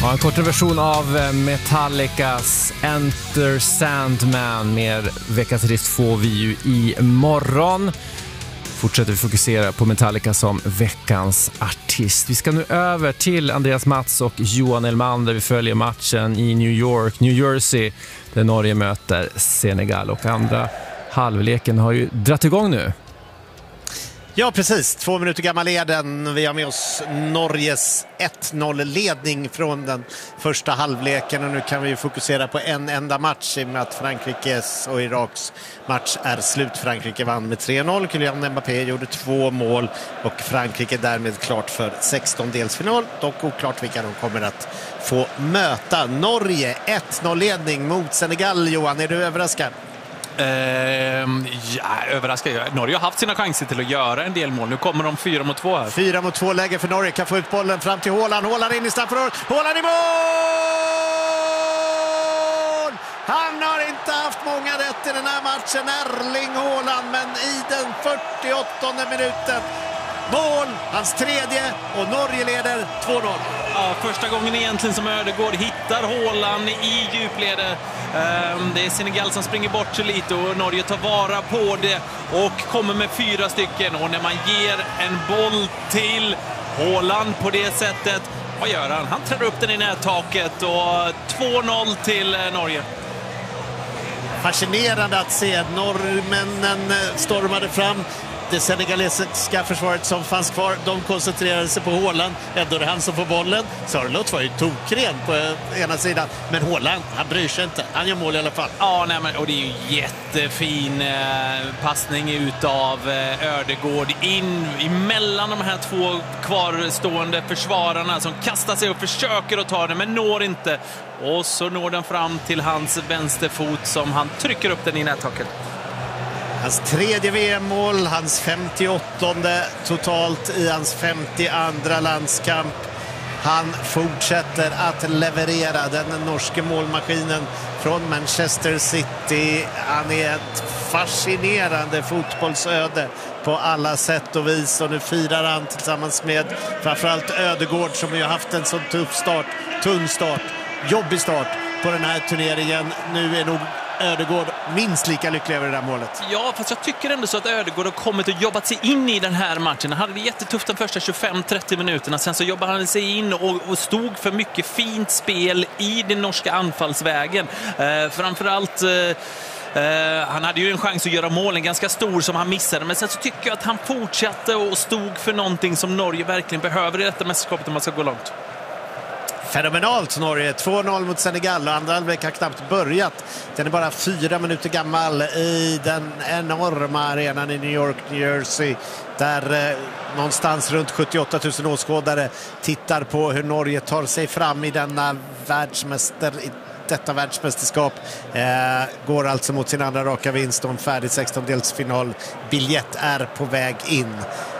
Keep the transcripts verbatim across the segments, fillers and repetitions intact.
Ja, en kortare version av Metallicas Enter Sandman. Mer veckans riff får vi ju imorgon. Fortsätter vi fokusera på Metallica som veckans artist. Vi ska nu över till Andreas Mats och Johan Elman där vi följer matchen i New York, New Jersey, där Norge möter Senegal. Och andra halvleken har ju dratt igång nu. Ja, precis. Två minuter gammal är den. Vi har med oss Norges ett noll-ledning från den första halvleken. Och nu kan vi fokusera på en enda match i och med att Frankrikes och Iraks match är slut. Frankrike vann med tre noll. Kylian Mbappé gjorde två mål och Frankrike därmed klart för sextondelsfinal. Dock oklart vilka de kommer att få möta. Norge ett noll-ledning mot Senegal. Johan, är du överraskad? Uh, ja, överraskad. Norge har haft sina chanser till att göra en del mål. Nu kommer de fyra mot två här. Fyra mot två läge för Norge. Kan få ut bollen fram till Haaland. Haaland in i straffområdet. Haaland i mål! Han har inte haft många rätt i den här matchen, Erling Haaland, men i den fyrtioåttonde minuten mål, hans tredje, och Norge leder två noll. Ja, första gången egentligen som Ödegård hittar Haaland i djuplede. Det är Senegal som springer bort sig lite och Norge tar vara på det och kommer med fyra stycken. Och när man ger en boll till Haaland på det sättet, vad gör han? Han träder upp den i nättaket och två noll till Norge. Fascinerande att se. Norrmännen stormade fram. Det senegalesiska försvaret som fanns kvar, de koncentrerade sig på Haaland. Ändå är det han som får bollen. Sörlott var ju tokren på ena sidan. Men Haaland, han bryr sig inte. Han gör mål i alla fall. Ja, nej, men, och det är ju jättefin eh, passning utav eh, Ödegård in emellan de här två kvarstående försvararna som kastar sig och försöker att ta den men når inte. Och så når den fram till hans vänsterfot som han trycker upp den i nättaket. Hans tredje V M-mål, hans femtioåttonde totalt i hans femtioandra landskamp. Han fortsätter att leverera, den norske målmaskinen från Manchester City. Han är ett fascinerande fotbollsöde på alla sätt och vis. Och nu firar han tillsammans med framförallt Ödegård som ju haft en så tuff start, tunn start, jobbig start på den här turneringen. Nu är nog Ödegård minst lika lycklig över det där målet. Ja, fast jag tycker ändå så att Ödegård har kommit och jobbat sig in i den här matchen. Han hade det jättetufft de första tjugofem trettio minuterna. Sen så jobbade han sig in och, och stod för mycket fint spel i den norska anfallsvägen. Eh, framförallt... Eh, Uh, han hade ju en chans att göra målen ganska stor som han missade, men sen så tycker jag att han fortsatte och stod för någonting som Norge verkligen behöver i detta mästerskapet om man ska gå långt. Fenomenalt Norge, två noll mot Senegal och andra halvlek har knappt börjat. Den är bara fyra minuter gammal i den enorma arenan i New York, New Jersey, där eh, någonstans runt sjuttioåtta tusen åskådare tittar på hur Norge tar sig fram i denna världsmäster detta världsmästerskap. Eh, går alltså mot sin andra raka vinst och en färdig sextondelsfinal. Biljett är på väg in.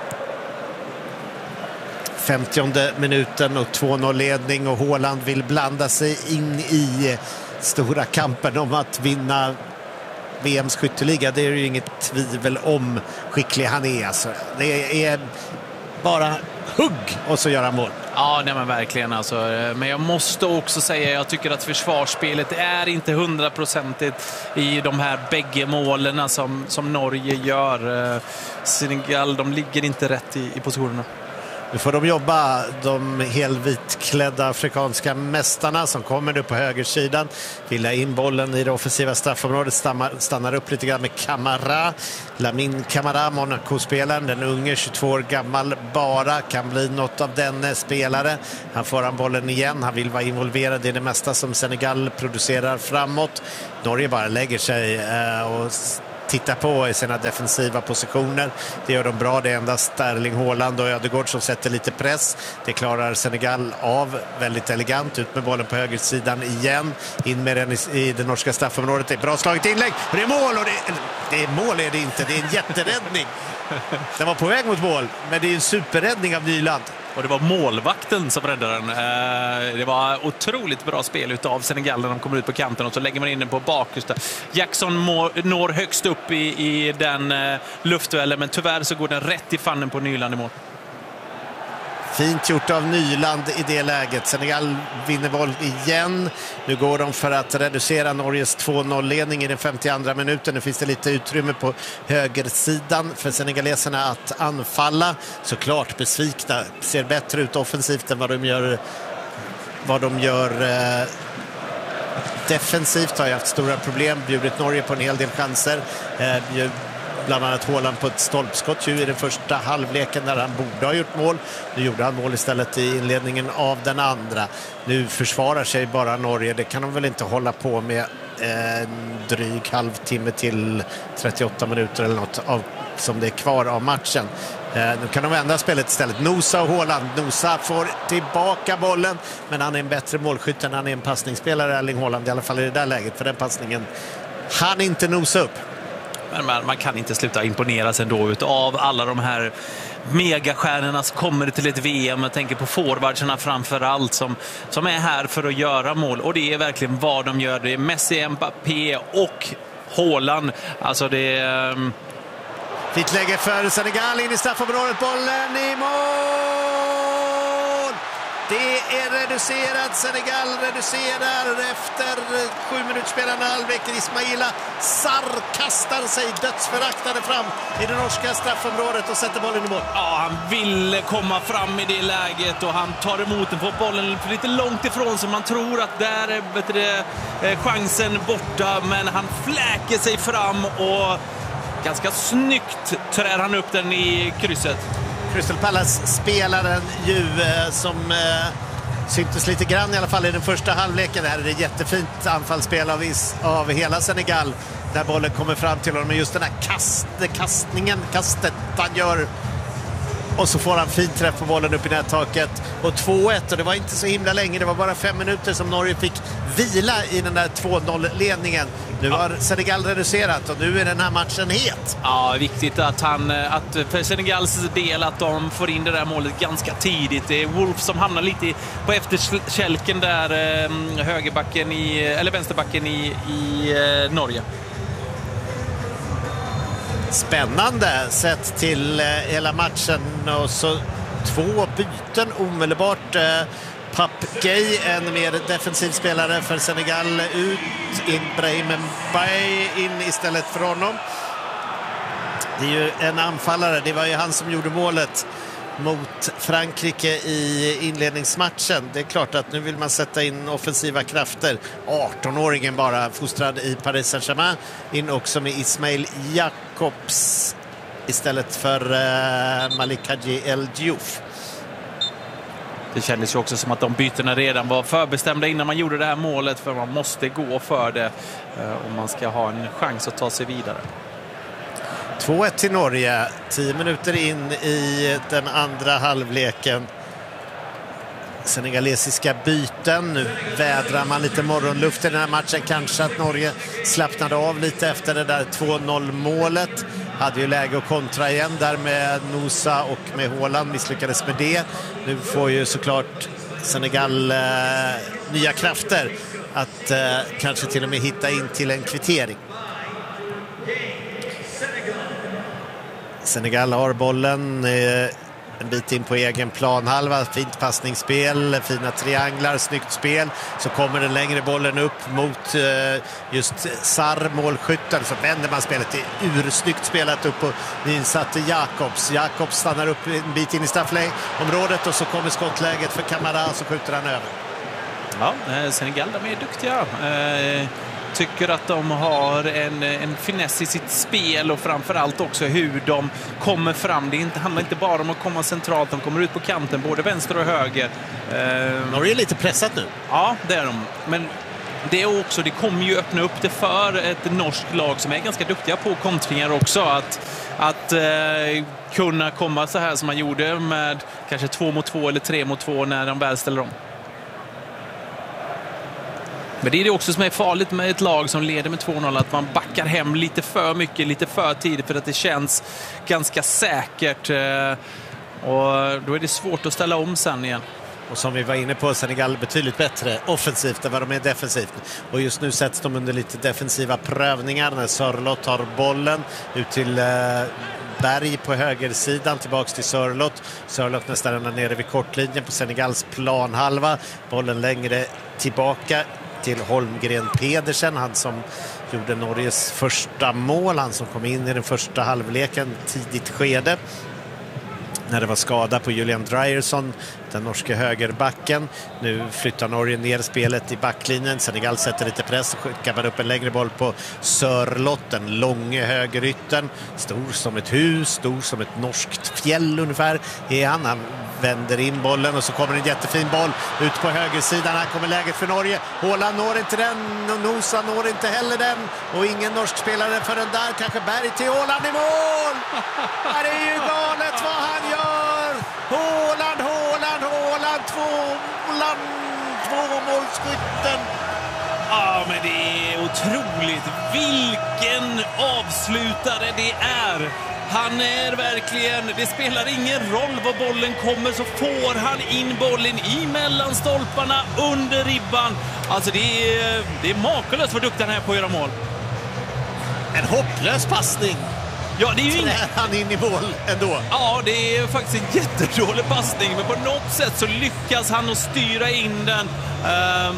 femtionde minuten och två noll-ledning och Haaland vill blanda sig in i stora kampen om att vinna V M:s skytteliga. Det är ju inget tvivel om skicklig han är. Alltså. Det är bara hugg och så göra mål. Ja, nej men verkligen alltså. Men jag måste också säga, jag tycker att försvarsspelet är inte hundraprocentigt i de här bägge målen som, som Norge gör. Senegal, de ligger inte rätt i, i positionerna. Nu får de jobba, de helvitklädda afrikanska mästarna som kommer nu på högersidan. Vill ha in bollen i det offensiva straffområdet, stannar, stannar upp lite grann med Camara. Lamine Camara, Monaco-spelaren, den unge, tjugotvå år gammal bara, kan bli något av den spelare. Han får han bollen igen, han vill vara involverad i det mesta som Senegal producerar framåt. Norge bara lägger sig och titta på i sina defensiva positioner. Det gör de bra. Det är endast Erling Haaland och Ödegård som sätter lite press. Det klarar Senegal av väldigt elegant. Ut med bollen på högersidan igen. In med den i, i det norska straffområdet. Det är bra slaget inlägg. Och det är mål. Och det, det är mål är det inte. Det är en jätteräddning. Den var på väg mot mål. Men det är en superräddning av Nyland. Och det var målvakten som räddade den. Det var otroligt bra spel utav Senegal när de kommer ut på kanten och så lägger man in den på bakhjusta. Jackson når högst upp i, i den luftduellen, men tyvärr så går den rätt i fannen på Nyland i mål. Fint gjort av Nyland i det läget. Senegal vinner boll igen. Nu går de för att reducera Norges två noll-ledning i den femtioandra minuten. Nu finns det lite utrymme på högersidan för senegaleserna att anfalla. Såklart besvikna. Ser bättre ut offensivt än vad de gör, vad de gör eh, defensivt. Har ju haft stora problem. Bjudit Norge på en hel del chanser. Eh, Bland annat Haaland på ett stolpskott ju i den första halvleken där han borde ha gjort mål. Nu gjorde han mål istället i inledningen av den andra. Nu försvarar sig bara Norge. Det kan de väl inte hålla på med en dryg halvtimme till trettioåtta minuter eller något av, som det är kvar av matchen. Eh, nu kan de vända spelet istället. Nosa och Haaland. Nosa får tillbaka bollen, men han är en bättre målskytt än han är en passningsspelare, Erling Haaland, i alla fall i det där läget. För den passningen han inte nosa upp. Men man, man kan inte sluta imponeras ändå utav alla de här megastjärnorna som kommer till ett V M. Jag tänker på forwardsarna framför allt som, som är här för att göra mål. Och det är verkligen vad de gör. Det är Messi, Mbappé och Haaland. Alltså det är... Um... Fint läge för Senegal in i straffområdet. Bollen i mål! Det är reducerat. Senegal reducerar efter sju minuter spelande halvlek. Ismaila Sarr kastar sig dödsföraktade fram i det norska straffområdet och sätter bollen i mål. Ja, han ville komma fram i det läget och han tar emot den på bollen lite långt ifrån, så man tror att där är bättre, eh, chansen borta, men han fläker sig fram och ganska snyggt trär han upp den i krysset. Crystal Palace-spelaren ju eh, som eh, syntes lite grann i alla fall i den första halvleken. Det här är det jättefint anfallsspel av, is, av hela Senegal där bollen kommer fram till honom. Men just den här kast, kastningen, kastet han gör, och så får han fint träff på bollen upp i nättaket. Och två ett, och det var inte så himla länge. Det var bara fem minuter som Norge fick vila i den där två noll-ledningen. Nu har Senegal reducerat och nu är den här matchen het. Ja, viktigt att, han, att för Senegals del att de får in det där målet ganska tidigt. Det är Wolf som hamnar lite på efterkälken där, högerbacken i, eller vänsterbacken i, i Norge. Spännande sett till hela matchen, och så två byten omedelbart. Pape Gueye, en mer defensiv spelare för Senegal, ut. Ibrahim Mbaye in istället för honom. Det är ju en anfallare. Det var ju han som gjorde målet mot Frankrike i inledningsmatchen. Det är klart att nu vill man sätta in offensiva krafter. arton-åringen bara, fostrad i Paris Saint-Germain. In också med Ismail Jakobs istället för uh, Malik Hadji El Diouf. Det kändes ju också som att de bytena redan var förbestämda innan man gjorde det här målet, för man måste gå för det uh, om man ska ha en chans att ta sig vidare. två ett till Norge, tio minuter in i den andra halvleken. Senegalesiska byten. Nu vädrar man lite morgonluft i den här matchen. Kanske att Norge slappnade av lite efter det där två noll-målet. Hade ju läge att kontra igen där med Nosa och med Haaland. Misslyckades med det. Nu får ju såklart Senegal eh, nya krafter att eh, kanske till och med hitta in till en kvittering. Senegal har bollen eh, en bit in på egen planhalva. Fint passningsspel, fina trianglar, snyggt spel. Så kommer den längre bollen upp mot eh, just Sarr, målskytten. Så vänder man spelet. Det är ursnyggt spelat upp och insatte Jakobs. Jakobs stannar upp en bit in i straffområdet och så kommer skottläget för Kamara, så skjuter han över. Ja, Senegal, de är duktiga. Eh... tycker att de har en, en finess i sitt spel och framförallt också hur de kommer fram. Det inte, handlar inte bara om att komma centralt, de kommer ut på kanten, både vänster och höger. Eh, Norge är lite pressat nu. Ja, det är de. Men det är också, det kommer ju öppna upp det för ett norskt lag som är ganska duktiga på kontringar också. Att, att eh, kunna komma så här som man gjorde med kanske två mot två eller tre mot två när de väl ställer om. Men det är det också som är farligt med ett lag som leder med två noll, att man backar hem lite för mycket, lite för tidigt, för att det känns ganska säkert. Och då är det svårt att ställa om sen igen. Och som vi var inne på, Senegal betydligt bättre offensivt än vad de är defensivt. Och just nu sätts de under lite defensiva prövningar när Sörloth tar bollen ut till eh, Berg på högersidan, tillbaks till Sörloth. Sörloth nästan ända nere vid kortlinjen på Senegals planhalva. Bollen längre tillbaka till Holmgren Pedersen, han som gjorde Norges första mål, han som kom in i den första halvleken tidigt skede när det var skada på Julian Dreyerson, den norska högerbacken. Nu flyttar Norge ner spelet i backlinjen. Senegal sätter lite press och skickar man upp en längre boll på Sörloth, den långa högerytten. Stor som ett hus, stor som ett norskt fjäll ungefär är han. Han vänder in bollen och så kommer en jättefin boll ut på högersidan. Här kommer läget för Norge. Haaland når inte den och Nosa når inte heller den. Och ingen norsk spelare förrän där. Kanske Berg till Haaland i mål! Det är ju galet vad han gör! Haaland, Haaland, Haaland, två, Haaland, två målskytten. Ja, men det är otroligt. Vilken avslutare det är. Han är verkligen, det spelar ingen roll var bollen kommer så får han in bollen i mellanstolparna under ribban. Alltså det är, det är makalöst vad duktig han är på att göra mål. En hopplös passning. Ja, det är ju ingen... han in i mål ändå. Ja, det är faktiskt en jättedålig passning, men på något sätt så lyckas han att styra in den. Uh,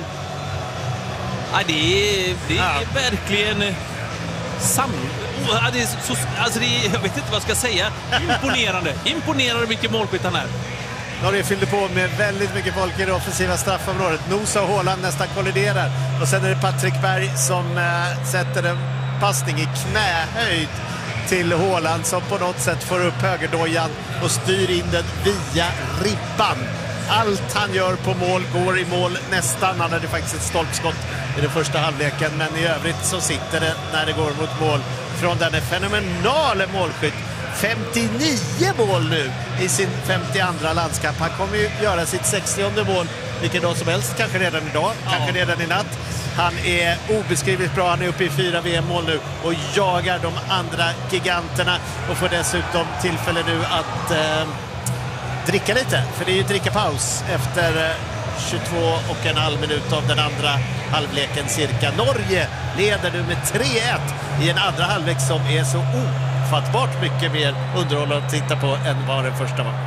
ja, det är, det är ja. verkligen sam... Oh, det är så, alltså det är, jag vet inte vad jag ska säga. Imponerande. Imponerande vilken målskytt han är. Norge fyllde på med väldigt mycket folk i det offensiva straffområdet. Nosa och Haaland nästan kolliderar. Och sen är det Patrik Berg som äh, sätter en passning i knähöjd till Haaland som på något sätt får upp högerdojan och styr in den via ribban. Allt han gör på mål går i mål nästan. Han hade faktiskt ett stolpskott i den första halvleken, men i övrigt så sitter det när det går mot mål från den fenomenala målskytt. femtionio mål nu i sin femtioandra landskamp. Han kommer ju göra sitt sextionde mål vilken dag som helst, kanske redan idag, ja. kanske redan i natt. Han är obeskrivligt bra, han är uppe i fyra V M-mål nu och jagar de andra giganterna och får dessutom tillfälle nu att eh, dricka lite, för det är ju drickapaus efter eh, tjugotvå och en halv minut av den andra halvleken cirka. Norge leder nu med tre ett i en andra halvlek som är så ofattbart mycket mer underhållande att titta på än vad den första var.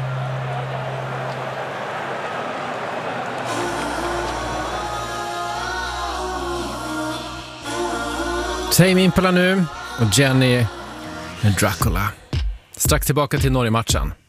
Tame Impala nu och Jenny med Dracula. Strax tillbaka till Norge-matchen.